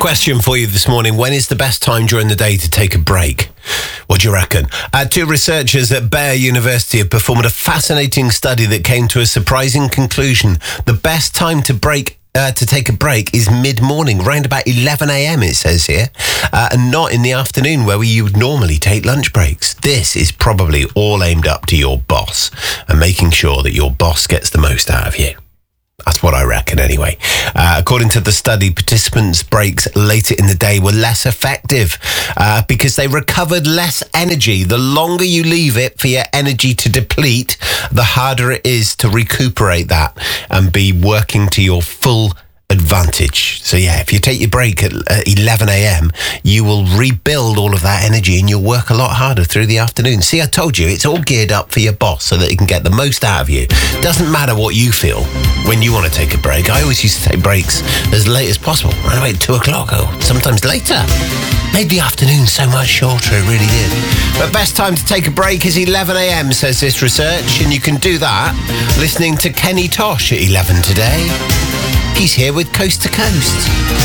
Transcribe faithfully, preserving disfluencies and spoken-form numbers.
Question for you this morning. When is the best time during the day to take a break? What do you reckon? Uh, two researchers at Bayer University have performed a fascinating study that came to a surprising conclusion. The best time to break Uh, to take a break is mid-morning, around about eleven a.m. it says here, uh, and not in the afternoon where we, you would normally take lunch breaks. This is probably all aimed up to your boss and making sure that your boss gets the most out of you. That's what I reckon anyway. Uh, according to the study, participants' breaks later in the day were less effective uh, because they recovered less energy. The longer you leave it for your energy to deplete, the harder it is to recuperate that and be working to your full advantage. So yeah, if you take your break at eleven a.m, you will rebuild all of that energy and you'll work a lot harder through the afternoon. See, I told you, it's all geared up for your boss so that he can get the most out of you. Doesn't matter what you feel when you want to take a break. I always used to take breaks as late as possible, around about two o'clock or sometimes later. Made the afternoon so much shorter, it really did. But best time to take a break is eleven a.m, says this research, and you can do that listening to Kenny Tosh at eleven today. He's here with Coast to Coast.